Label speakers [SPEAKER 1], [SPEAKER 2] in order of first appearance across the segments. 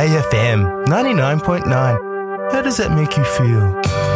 [SPEAKER 1] Bay FM 99.9. How does that make you feel?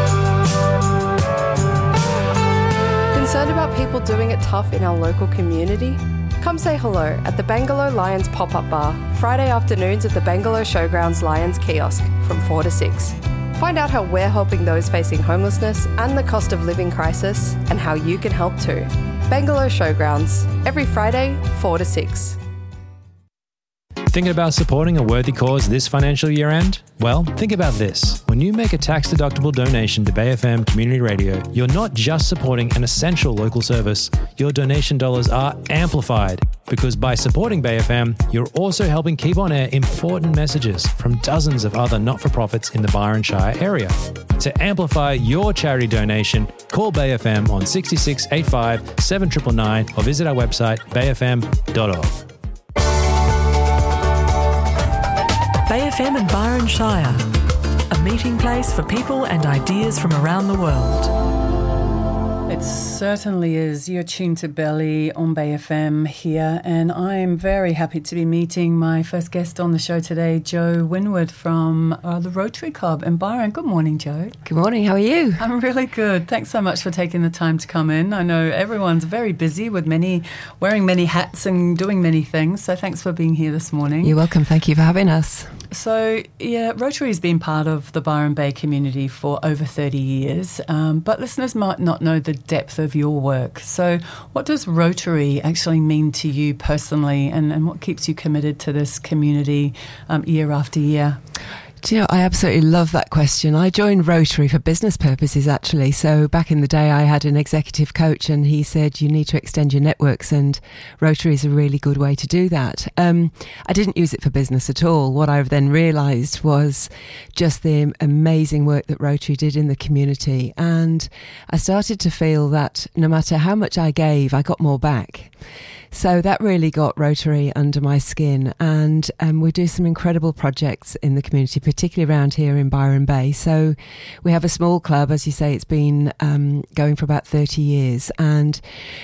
[SPEAKER 2] Concerned about people doing it tough in our local community? Come say hello at the Bangalore Lions pop-up bar, Friday afternoons at the Bangalore Showgrounds Lions kiosk from 4 to 6. Find out how we're helping those facing homelessness and the cost of living crisis and how you can help too. Bangalore Showgrounds, every Friday, 4 to 6.
[SPEAKER 3] Thinking about supporting a worthy cause this financial year end? Well, think about this. When you make a tax-deductible donation to Bay FM Community Radio, you're not just supporting an essential local service. Your donation dollars are amplified because by supporting Bay FM, you're also helping keep on air important messages from dozens of other not-for-profits in the Byron Shire area. To amplify your charity donation, call Bay FM on 66 85 7999 or visit our website bayfm.org.
[SPEAKER 4] Bay FM and Byron Shire, a meeting place for people and ideas from around the world.
[SPEAKER 5] It certainly is. You're tuned to Belly on Bay FM here, and I'm very happy to be meeting my first guest on the show today, Jo Winwood from the Rotary Club in Byron. Good morning, Jo.
[SPEAKER 6] Good morning. How are you?
[SPEAKER 5] I'm really good. Thanks so much for taking the time to come in. I know everyone's very busy with wearing many hats and doing many things, so thanks for being here this morning.
[SPEAKER 6] You're welcome. Thank you for having us.
[SPEAKER 5] So, yeah, Rotary has been part of the Byron Bay community for over 30 years, but listeners might not know the depth of your work. So what does Rotary actually mean to you personally, and what keeps you committed to this community year after year?
[SPEAKER 6] Do you know, I absolutely love that question. I joined Rotary for business purposes, actually. So back in the day, I had an executive coach and he said, you need to extend your networks, and Rotary is a really good way to do that. I didn't use it for business at all. What I then realised was just the amazing work that Rotary did in the community. And I started to feel that no matter how much I gave, I got more back. So that really got Rotary under my skin, and we do some incredible projects in the community, particularly around here in Byron Bay. So we have a small club, as you say, it's been going for about 30 years, and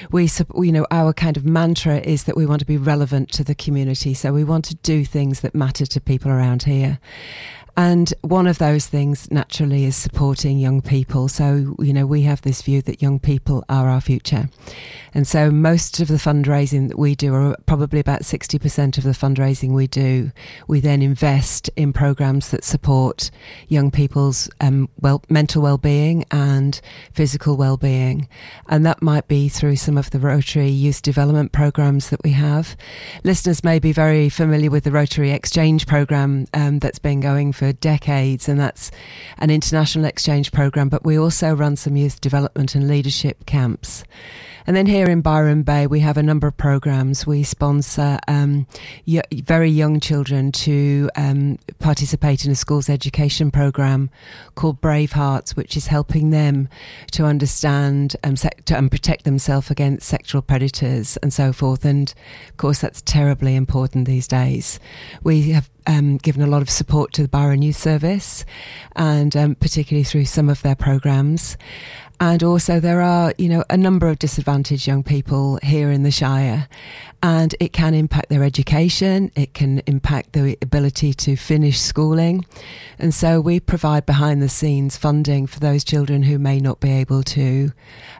[SPEAKER 6] our kind of mantra is that we want to be relevant to the community. So we want to do things that matter to people around here. And one of those things, naturally, is supporting young people. So, we have this view that young people are our future. And so most of the fundraising that we do, or probably about 60% of the fundraising we do, we then invest in programs that support young people's mental well-being and physical well-being. And that might be through some of the Rotary youth development programs that we have. Listeners may be very familiar with the Rotary Exchange program that's been going for decades, and that's an international exchange program, but we also run some youth development and leadership camps. And then here in Byron Bay, we have a number of programs. We sponsor very young children to participate in a schools education program called Brave Hearts, which is helping them to understand and protect themselves against sexual predators and so forth. And of course, that's terribly important these days. We have given a lot of support to the Byron Youth Service, and particularly through some of their programs. And also there are, a number of disadvantaged young people here in the Shire, and it can impact their education, it can impact their ability to finish schooling. And so we provide behind the scenes funding for those children who may not be able to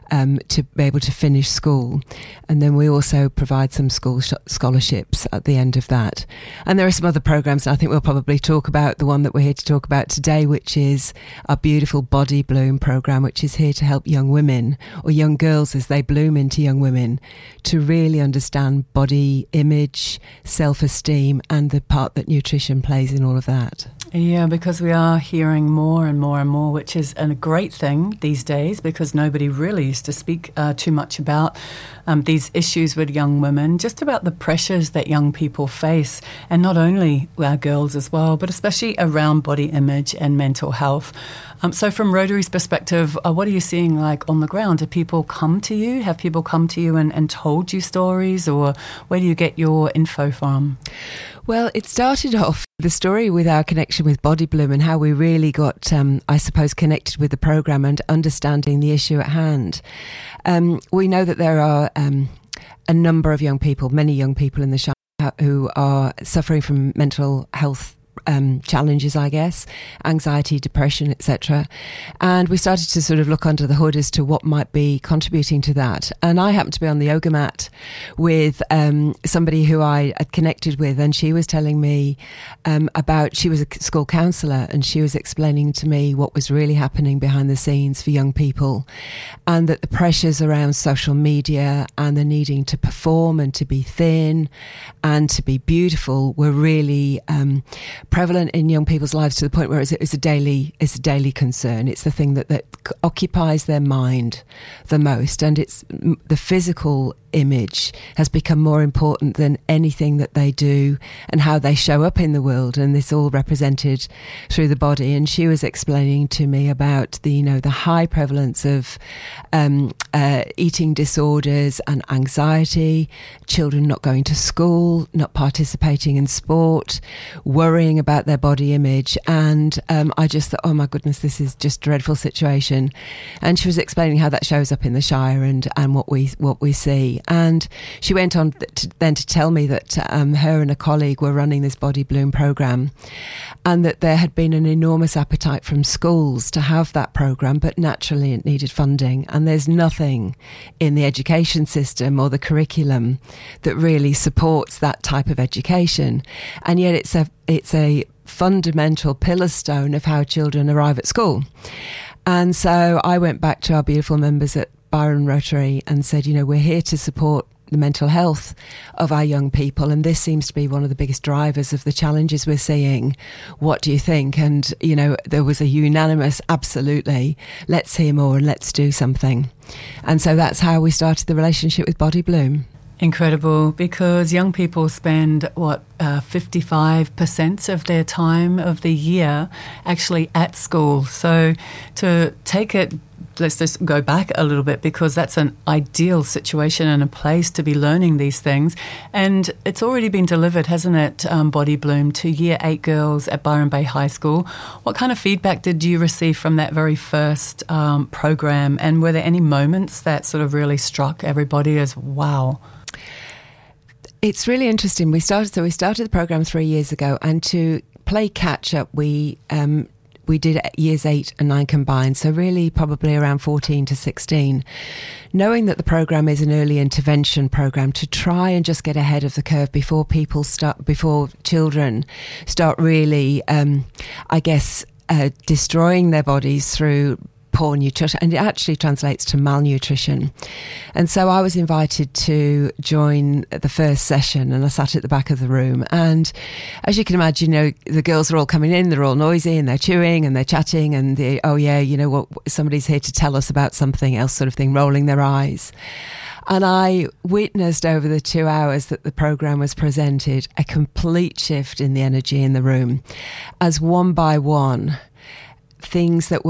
[SPEAKER 6] finish school. And then we also provide some school scholarships at the end of that. And there are some other programs, and I think we'll probably talk about the one that we're here to talk about today, which is our beautiful Body Bloom program, which is here to help young women, or young girls as they bloom into young women, to really understand body image, self-esteem, and the part that nutrition plays in all of that.
[SPEAKER 5] Yeah, because we are hearing more and more and more, which is a great thing these days, because nobody really used to speak too much about these issues with young women, just about the pressures that young people face, and not only our girls as well, but especially around body image and mental health. So from Rotary's perspective, what are you seeing like on the ground? Do people come to you? Have people come to you and told you stories, or where do you get your info from?
[SPEAKER 6] Well, it started off the story with our connection with Body Bloom and how we really got, I suppose, connected with the programme and understanding the issue at hand. We know that there are a number of young people, many young people in the Shire who are suffering from mental health challenges, I guess, anxiety, depression, etc. And we started to sort of look under the hood as to what might be contributing to that. And I happened to be on the yoga mat with somebody who I had connected with, and she was telling me she was a school counsellor, and she was explaining to me what was really happening behind the scenes for young people, and that the pressures around social media and the needing to perform and to be thin and to be beautiful were really prevalent in young people's lives, to the point where it's a daily concern. It's the thing that occupies their mind the most, and it's the physical image has become more important than anything that they do and how they show up in the world, and this all represented through the body. And she was explaining to me about the high prevalence of eating disorders and anxiety, children not going to school, not participating in sport, worrying about their body image. And I just thought, oh my goodness, this is just a dreadful situation. And she was explaining how that shows up in the Shire and what we see. And she went on to tell me that her and a colleague were running this Body Bloom program, and that there had been an enormous appetite from schools to have that program, but naturally it needed funding. And there's nothing in the education system or the curriculum that really supports that type of education. And yet it's a fundamental pillar stone of how children arrive at school. And so I went back to our beautiful members at Byron Rotary and said, we're here to support the mental health of our young people, and this seems to be one of the biggest drivers of the challenges we're seeing. What do you think? And there was a unanimous absolutely, let's hear more and let's do something. And so that's how we started the relationship with Body Bloom.
[SPEAKER 5] Incredible, because young people spend 55% of their time of the year actually at school. So to take it, let's just go back a little bit, because that's an ideal situation and a place to be learning these things. And it's already been delivered, hasn't it, Body Bloom, to Year 8 girls at Byron Bay High School. What kind of feedback did you receive from that very first program? And were there any moments that sort of really struck everybody as, wow?
[SPEAKER 6] It's really interesting. We started the program 3 years ago, and to play catch up, we did years 8 and 9 combined, so really probably around 14 to 16. Knowing that the program is an early intervention program, to try and just get ahead of the curve before children start really, destroying their bodies through poor nutrition, and it actually translates to malnutrition. And so I was invited to join the first session, and I sat at the back of the room. And as you can imagine, the girls are all coming in, they're all noisy and they're chewing and they're chatting and somebody's here to tell us about something else, sort of thing, rolling their eyes. And I witnessed over the 2 hours that the program was presented a complete shift in the energy in the room, as one by one things that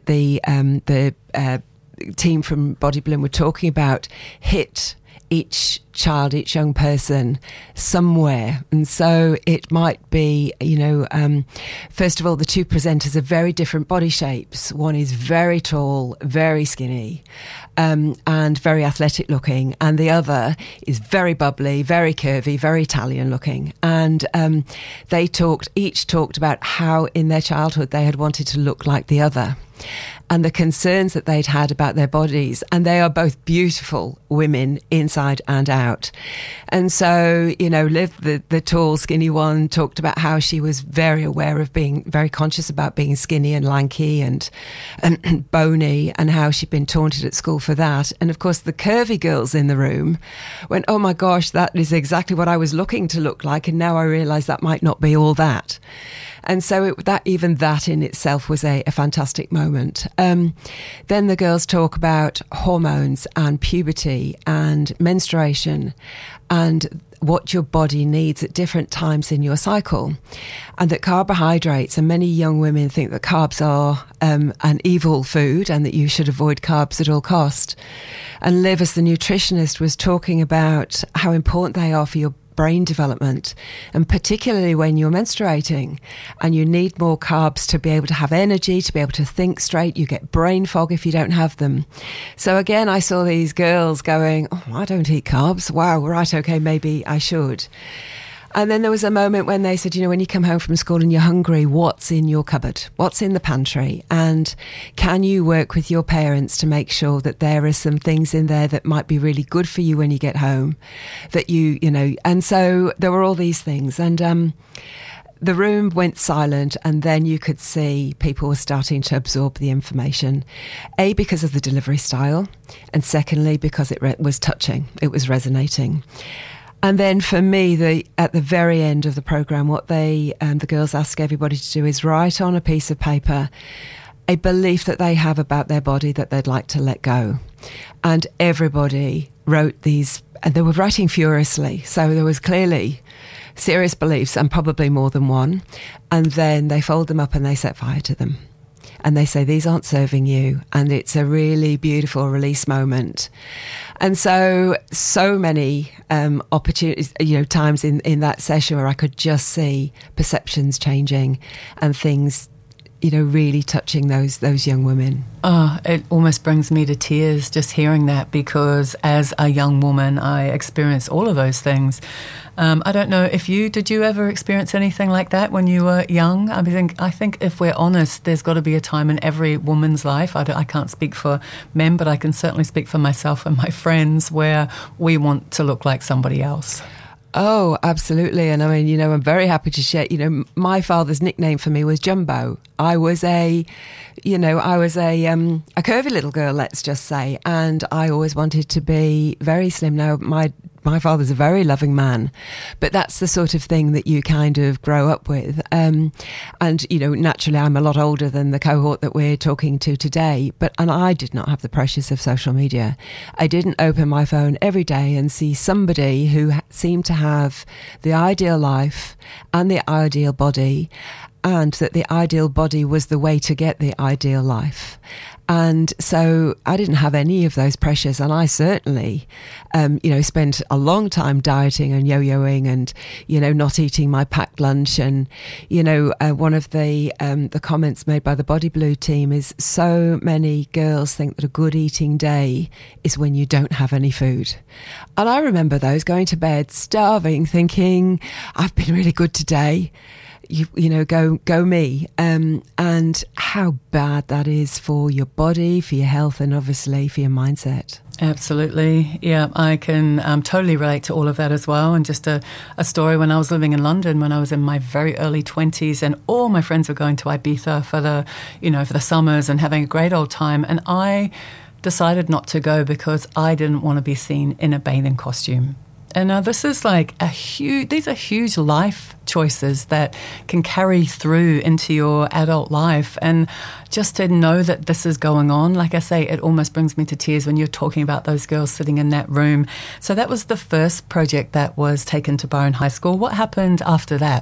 [SPEAKER 6] the team from Body Bloom were talking about hit each child, each young person somewhere. And so it might be, first of all, the two presenters are very different body shapes. One is very tall, very skinny, and very athletic looking. And the other is very bubbly, very curvy, very Italian looking. And they each talked about how in their childhood they had wanted to look like the other, and the concerns that they'd had about their bodies. And they are both beautiful women inside and out. And so, Liv, the tall, skinny one, talked about how she was very aware of being very conscious about being skinny and lanky and bony, and how she'd been taunted at school for that. And of course, the curvy girls in the room went, oh my gosh, that is exactly what I was looking to look like. And now I realise that might not be all that. And so that in itself was a fantastic moment. Then the girls talk about hormones and puberty and menstruation and what your body needs at different times in your cycle, and that carbohydrates, and many young women think that carbs are an evil food and that you should avoid carbs at all cost. And Liv, as the nutritionist, was talking about how important they are for your brain development, and particularly when you're menstruating and you need more carbs to be able to have energy, to be able to think straight. You get brain fog if you don't have them. So again, I saw these girls going, oh, I don't eat carbs. Wow, right, okay, maybe I should. And then there was a moment when they said, when you come home from school and you're hungry, what's in your cupboard? What's in the pantry? And can you work with your parents to make sure that there are some things in there that might be really good for you when you get home? That and so there were all these things. And the room went silent, and then you could see people were starting to absorb the information. A, because of the delivery style, and secondly, because it was touching, it was resonating. And then for me, at the very end of the programme, what the girls ask everybody to do is write on a piece of paper a belief that they have about their body that they'd like to let go. And everybody wrote these, and they were writing furiously. So there was clearly serious beliefs, and probably more than one. And then they fold them up and they set fire to them. And they say, these aren't serving you. And it's a really beautiful release moment. And so many opportunities, times in that session where I could just see perceptions changing and things, really touching those young women.
[SPEAKER 5] Oh, it almost brings me to tears just hearing that, because as a young woman, I experienced all of those things. I don't know if did you ever experience anything like that when you were young? I think if we're honest, there's got to be a time in every woman's life. I can't speak for men, but I can certainly speak for myself and my friends where we want to look like somebody else.
[SPEAKER 6] Oh, absolutely. And I'm very happy to share, my father's nickname for me was Jumbo. I was a curvy little girl, let's just say. And I always wanted to be very slim. Now, my father's a very loving man, but that's the sort of thing that you kind of grow up with. And, naturally, I'm a lot older than the cohort that we're talking to today, and I did not have the pressures of social media. I didn't open my phone every day and see somebody who seemed to have the ideal life and the ideal body, and that the ideal body was the way to get the ideal life. And so I didn't have any of those pressures. And I certainly, spent a long time dieting and yo-yoing and, not eating my packed lunch. And, one of the comments made by the Body Blue team is so many girls think that a good eating day is when you don't have any food. And I remember those, going to bed starving, thinking, I've been really good today. Go me. And how bad that is for your body, for your health, and obviously for your mindset.
[SPEAKER 5] Absolutely. Yeah, I can totally relate to all of that as well. And just a story, when I was living in London, when I was in my very early 20s, and all my friends were going to Ibiza for the summers and having a great old time. And I decided not to go because I didn't want to be seen in a bathing costume. And this is these are huge life choices that can carry through into your adult life. And just to know that this is going on, like I say, it almost brings me to tears when you're talking about those girls sitting in that room. So that was the first project that was taken to Byron High School. What happened after that?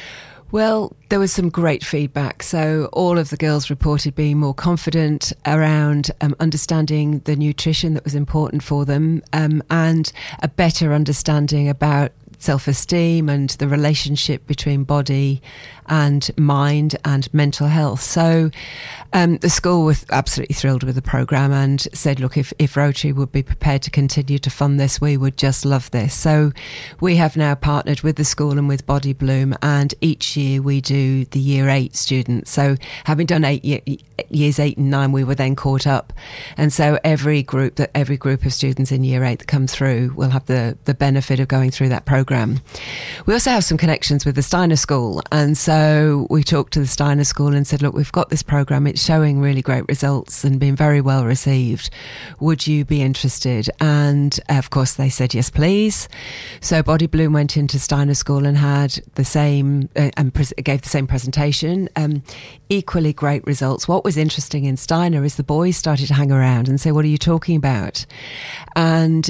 [SPEAKER 6] Well, there was some great feedback. So all of the girls reported being more confident around understanding the nutrition that was important for them, and a better understanding about self-esteem and the relationship between body and mind and mental health. So the school was absolutely thrilled with the programme and said, look, if Rotary would be prepared to continue to fund this, we would just love this. So we have now partnered with the school and with Body Bloom, and each year we do the year 8 students. So having done years 8 and 9, we were then caught up. And so every group of students in year 8 that come through will have the benefit of going through that programme. We also have some connections with the Steiner School, and so we talked to the Steiner School and said, look, we've got this programme, it's showing really great results and being very well received. Would you be interested? And of course they said, yes, please. So Body Bloom went into Steiner School and had the same, gave the same presentation, equally great results. What was interesting in Steiner is the boys started to hang around and say, what are you talking about? And,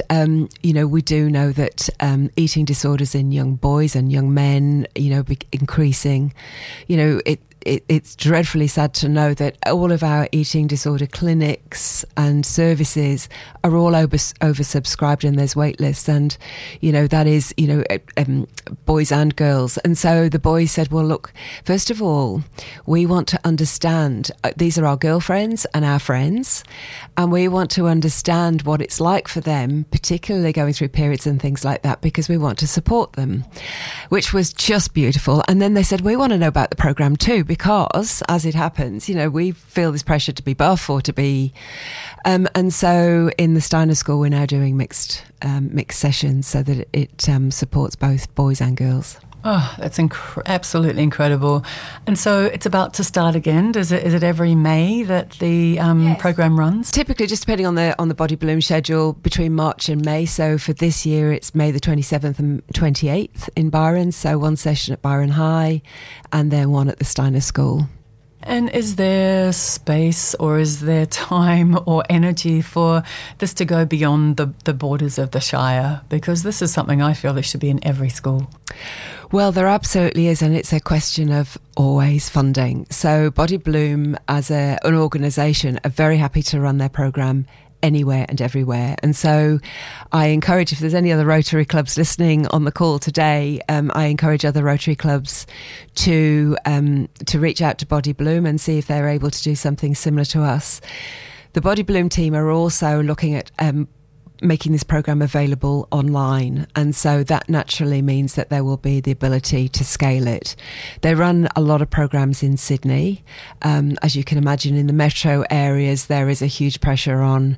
[SPEAKER 6] we do know that eating disorders in young boys and young men, increasing, it's dreadfully sad to know that all of our eating disorder clinics and services are all oversubscribed, and there's wait lists, and that is boys and girls. And so the boys said, well, look, first of all, we want to understand, these are our girlfriends and our friends, and we want to understand what it's like for them, particularly going through periods and things like that, because we want to support them, which was just beautiful. And then they said, we want to know about the programme too, because as it happens, we feel this pressure to be buff or to be and so in the Steiner School we're now doing mixed sessions so that it supports both boys and girls.
[SPEAKER 5] Oh, that's absolutely incredible. And so it's about to start again. Is it every May that the program runs?
[SPEAKER 6] Typically, just depending on the Body Bloom schedule, between March and May. So for this year, it's May the 27th and 28th in Byron. So one session at Byron High and then one at the Steiner School.
[SPEAKER 5] And is there space or is there time or energy for this to go beyond the borders of the Shire? Because this is something I feel that should be in every school.
[SPEAKER 6] Well, there absolutely is, and it's a question of always funding. So Body Bloom as an organisation are very happy to run their programme anywhere and everywhere. And so I encourage, if there's any other Rotary clubs listening on the call today, I encourage other Rotary clubs to reach out to Body Bloom and see if they're able to do something similar to us. The Body Bloom team are also looking at making this program available online, and so that naturally means that there will be the ability to scale it. They run a lot of programs in Sydney. As you can imagine, in the metro areas there is a huge pressure on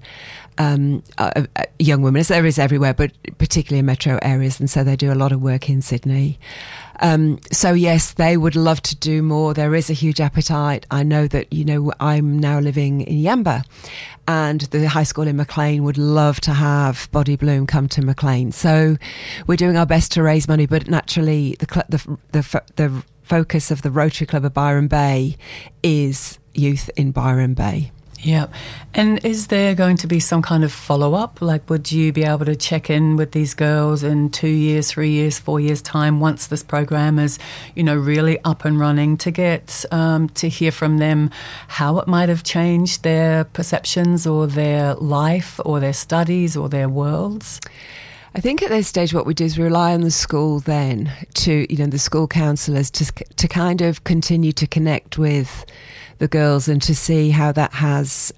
[SPEAKER 6] young women, as there is everywhere, but particularly in metro areas, and so they do a lot of work in Sydney. So yes, they would love to do more. There is a huge appetite. I know that, I'm now living in Yamba, and the high school in Maclean would love to have Body Bloom come to Maclean. So we're doing our best to raise money, but naturally the focus of the Rotary Club of Byron Bay is youth in Byron Bay.
[SPEAKER 5] Yeah. And is there going to be some kind of follow-up? Like, would you be able to check in with these girls in 2 years, 3 years, 4 years' time once this program is, really up and running, to get to hear from them how it might have changed their perceptions or their life or their studies or their worlds?
[SPEAKER 6] I think at this stage what we do is we rely on the school then to, the school counsellors to kind of continue to connect with the girls and to see how that has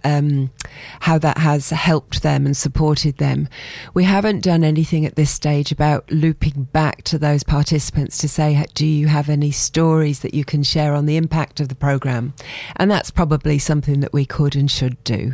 [SPEAKER 6] helped them and supported them. We haven't done anything at this stage about looping back to those participants to say, do you have any stories that you can share on the impact of the programme? And that's probably something that we could and should do.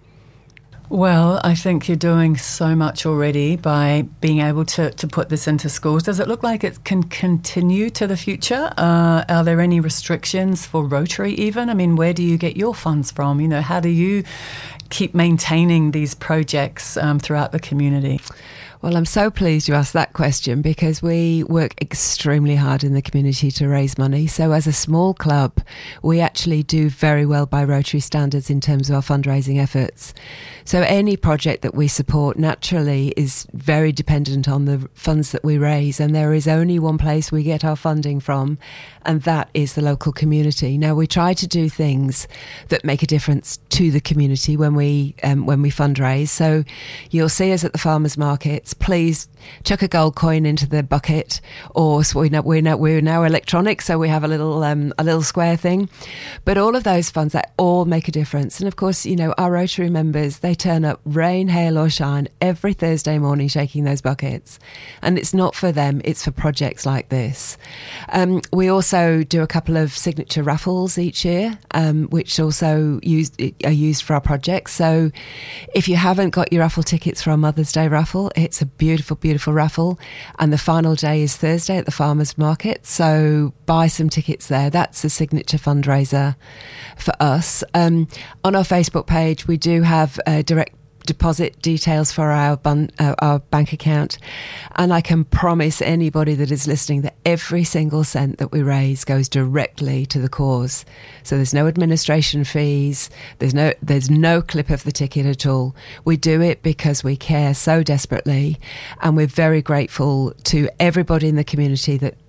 [SPEAKER 5] Well, I think you're doing so much already by being able to put this into schools. Does it look like it can continue to the future? Are there any restrictions for Rotary even? I mean, where do you get your funds from? How do you keep maintaining these projects throughout the community?
[SPEAKER 6] Well, I'm so pleased you asked that question, because we work extremely hard in the community to raise money. So as a small club, we actually do very well by Rotary standards in terms of our fundraising efforts. So any project that we support naturally is very dependent on the funds that we raise. And there is only one place we get our funding from, and that is the local community. Now, we try to do things that make a difference to the community when we fundraise. So you'll see us at the farmers markets. Please chuck a gold coin into the bucket, or we're now electronic, so we have a little square thing. But all of those funds, that all make a difference. And of course, our Rotary members, they turn up rain, hail or shine every Thursday morning shaking those buckets. And it's not for them, it's for projects like this. We also do a couple of signature raffles each year, which also are used for our projects. So if you haven't got your raffle tickets for our Mother's Day raffle, it's a beautiful, beautiful raffle. And the final day is Thursday at the farmers market. So buy some tickets there. That's a signature fundraiser for us. On our Facebook page, we do have direct deposit details for our bank account, and I can promise anybody that is listening that every single cent that we raise goes directly to the cause. So there's no administration fees, there's no clip of the ticket at all. We do it because we care so desperately, and we're very grateful to everybody in the community that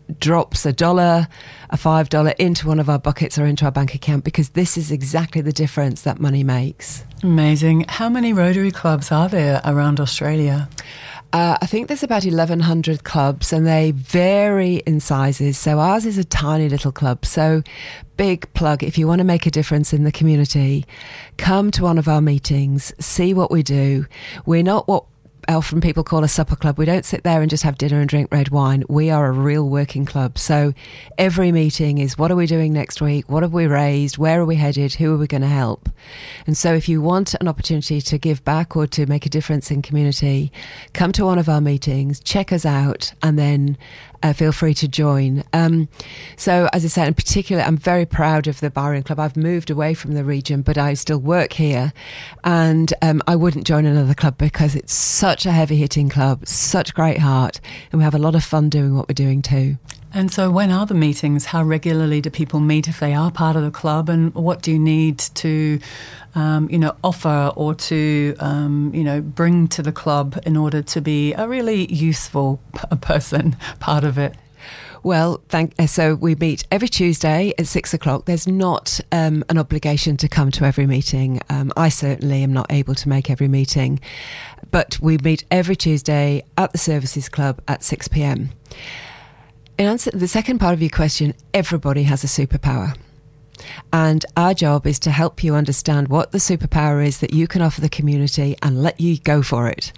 [SPEAKER 6] drops $1, a $5 into one of our buckets or into our bank account, because this is exactly the difference that money makes.
[SPEAKER 5] Amazing. How many Rotary clubs are there around Australia?
[SPEAKER 6] I think there's about 1,100 clubs, and they vary in sizes. So ours is a tiny little club. So big plug, if you want to make a difference in the community, come to one of our meetings, see what we do. We're not what often people call a supper club. We don't sit there and just have dinner and drink red wine. We are a real working club. So every meeting is, what are we doing next week? What have we raised? Where are we headed? Who are we going to help? And so if you want an opportunity to give back or to make a difference in community, come to one of our meetings, check us out, and then feel free to join. So as I said, in particular, I'm very proud of the Byron Club. I've moved away from the region, but I still work here, and I wouldn't join another club because it's such a heavy-hitting club, such great heart, and we have a lot of fun doing what we're doing too.
[SPEAKER 5] And so when are the meetings? How regularly do people meet if they are part of the club? And what do you need to, offer or to, bring to the club in order to be a really useful person part of it?
[SPEAKER 6] Well, so we meet every Tuesday at 6:00. There's not an obligation to come to every meeting. I certainly am not able to make every meeting, but we meet every Tuesday at the Services Club at 6 p.m. In answer to the second part of your question, everybody has a superpower. And our job is to help you understand what the superpower is that you can offer the community and let you go for it.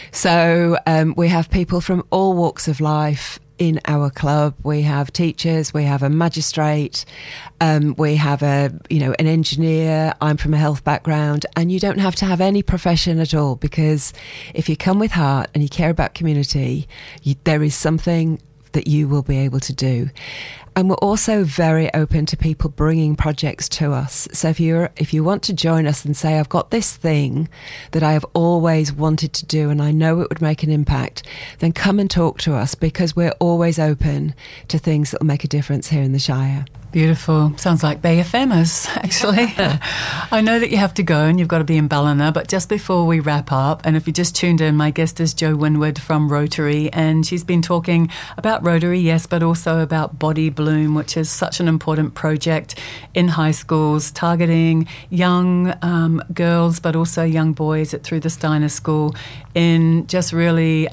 [SPEAKER 6] So we have people from all walks of life in our club. We have teachers, we have a magistrate, we have an engineer. I'm from a health background, and you don't have to have any profession at all, because if you come with heart and you care about community, there is something that you will be able to do. And we're also very open to people bringing projects to us. So if you want to join us and say, I've got this thing that I have always wanted to do and I know it would make an impact, then come and talk to us, because we're always open to things that will make a difference here in the Shire.
[SPEAKER 5] Beautiful. Sounds like Bay FMers, actually. I know that you have to go and you've got to be in Ballina, but just before we wrap up, and if you just tuned in, my guest is Jo Winwood from Rotary, and she's been talking about Rotary, yes, but also about Body Bloom, which is such an important project in high schools, targeting young girls, but also young boys through the Steiner School, in just really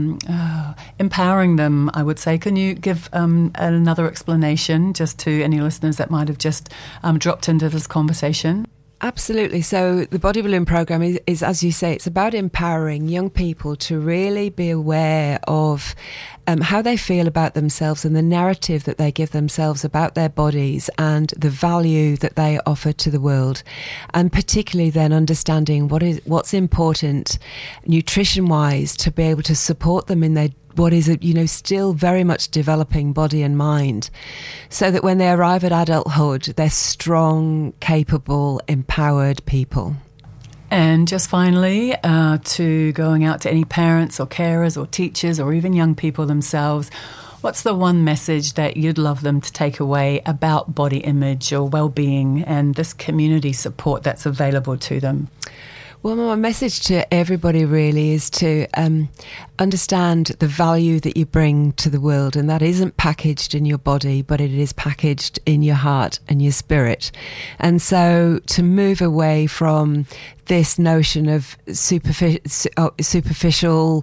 [SPEAKER 5] empowering them, I would say. Can you give another explanation just to any listeners that might have just dropped into this conversation?
[SPEAKER 6] Absolutely. So the Body Bloom program is, as you say, it's about empowering young people to really be aware of how they feel about themselves and the narrative that they give themselves about their bodies and the value that they offer to the world. And particularly then understanding what's important nutrition-wise to be able to support them in their what is still very much developing body and mind, so that when they arrive at adulthood, they're strong, capable, empowered people.
[SPEAKER 5] And just finally, to going out to any parents or carers or teachers or even young people themselves, what's the one message that you'd love them to take away about body image or well-being and this community support that's available to them?
[SPEAKER 6] Well, my message to everybody really is to understand the value that you bring to the world, and that isn't packaged in your body, but it is packaged in your heart and your spirit. And so to move away from this notion of superficial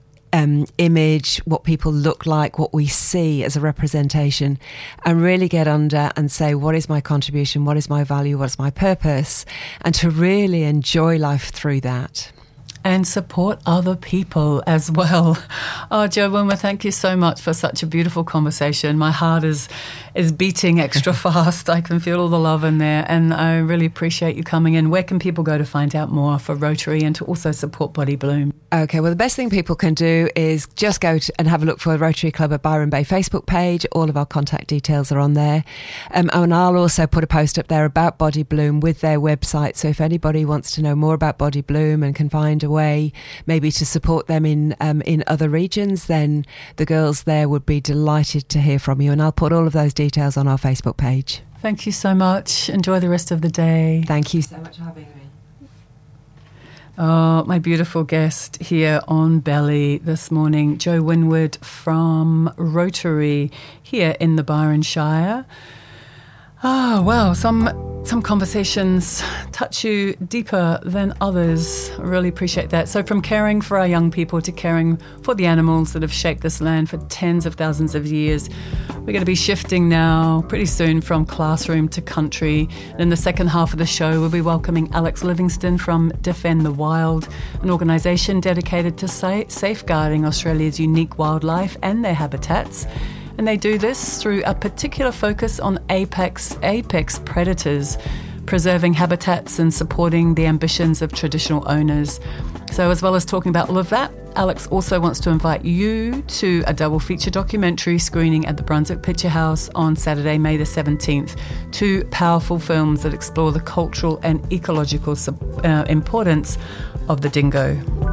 [SPEAKER 6] image, what people look like, what we see as a representation, and really get under and say, what is my contribution, what is my value, what's my purpose, and to really enjoy life through that.
[SPEAKER 5] And support other people as well. Oh, Jo Winwood, thank you so much for such a beautiful conversation. My heart is beating extra fast. I can feel all the love in there, and I really appreciate you coming in. Where can people go to find out more for Rotary and to also support Body Bloom?
[SPEAKER 6] Okay, well, the best thing people can do is just go and have a look for the Rotary Club at Byron Bay Facebook page. All of our contact details are on there. And I'll also put a post up there about Body Bloom with their website. So if anybody wants to know more about Body Bloom and can find a way maybe to support them in other regions, then the girls there would be delighted to hear from you. And I'll put all of those details on our Facebook page.
[SPEAKER 5] Thank you so much. Enjoy the rest of the day.
[SPEAKER 6] Thank you so much for having me.
[SPEAKER 5] Oh, my beautiful guest here on Belly this morning, Jo Winwood from Rotary here in the Byron Shire. Oh, wow, some conversations touch you deeper than others. I really appreciate that. So from caring for our young people to caring for the animals that have shaped this land for tens of thousands of years, we're going to be shifting now pretty soon from classroom to country. And in the second half of the show, we'll be welcoming Alex Livingston from Defend the Wild, an organisation dedicated to safeguarding Australia's unique wildlife and their habitats. And they do this through a particular focus on apex predators, preserving habitats and supporting the ambitions of traditional owners. So as well as talking about all of that, Alex also wants to invite you to a double feature documentary screening at the Brunswick Picture House on Saturday, May the 17th. 2 powerful films that explore the cultural and ecological importance of the dingo.